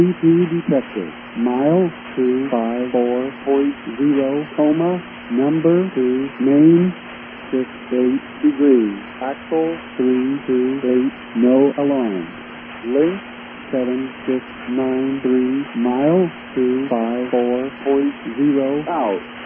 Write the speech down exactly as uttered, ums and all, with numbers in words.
T P detected. Mile two five four point zero, coma, number two, main, six eight degrees, axle three two eight, no alarm. Length seven six nine three, mile two five four point zero, out.